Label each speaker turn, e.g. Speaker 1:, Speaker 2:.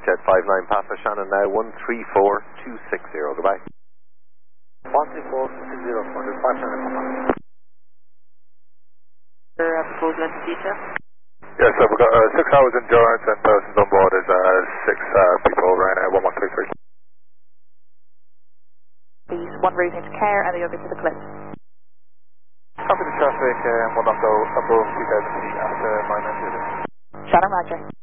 Speaker 1: Jet 59 Papa Shannon now 134260. Goodbye.
Speaker 2: 134260 for the Papa Shannon.
Speaker 3: Proposal into detail.
Speaker 4: Yes, so we've got 6 hours endurance and persons on board is 6 people right now, 1133.
Speaker 3: Please, one routing to Care and the other to the Cliff.
Speaker 4: Copy the traffic, will not go above 2000 feet after my message.
Speaker 3: Shannon Roger.